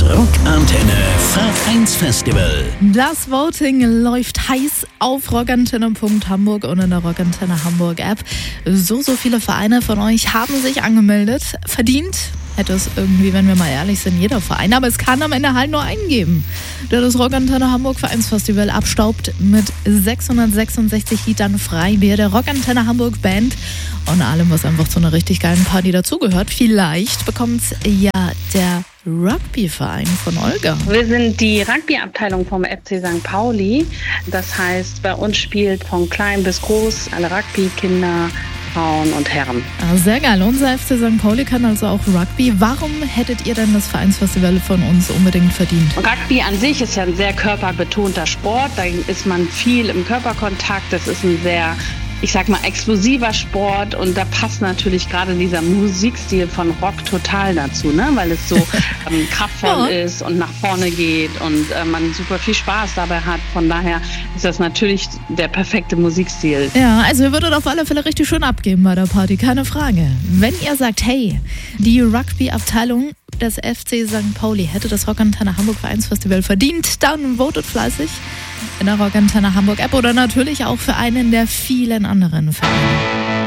Rockantenne Vereinsfestival. Das Voting läuft heiß auf rockantenne.hamburg und in der Rockantenne Hamburg App. So viele Vereine von euch haben sich angemeldet. Verdient hätte es irgendwie, wenn wir mal ehrlich sind, jeder Verein. Aber es kann am Ende halt nur einen geben, der das Rockantenne Hamburg Vereinsfestival abstaubt mit 666 Litern Freibier. Der Rockantenne Hamburg Band und allem, was einfach zu einer richtig geilen Party dazugehört. Vielleicht bekommt ja der Rugbyverein von Olga. Wir sind die Rugby-Abteilung vom FC St. Pauli. Das heißt, bei uns spielt von klein bis groß alle Rugby-Kinder, Frauen und Herren. Ah, sehr geil. Unser FC St. Pauli kann also auch Rugby. Warum hättet ihr denn das Vereinsfestival von uns unbedingt verdient? Rugby an sich ist ja ein sehr körperbetonter Sport. Da ist man viel im Körperkontakt. Das ist ein sehr, ich sag mal, explosiver Sport und da passt natürlich gerade dieser Musikstil von Rock total dazu, ne? Weil es so kraftvoll ist und nach vorne geht und man super viel Spaß dabei hat. Von daher ist das natürlich der perfekte Musikstil. Ja, also ihr würdet auf alle Fälle richtig schön abgeben bei der Party, keine Frage. Wenn ihr sagt, hey, die Rugby-Abteilung des FC St. Pauli hätte das Rockantenne Hamburg Vereinsfestival verdient, dann votet fleißig in der Rockantenne Hamburg App oder natürlich auch für einen der vielen anderen Vereine.